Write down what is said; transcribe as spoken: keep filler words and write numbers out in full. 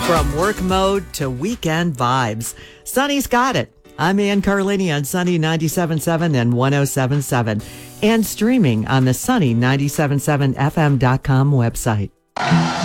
From work mode to weekend vibes, Sunny's got it. I'm Ann Carlini on Sunny ninety-seven point seven and one oh seven point seven and streaming on the Sunny ninety-seven point seven F M dot com website.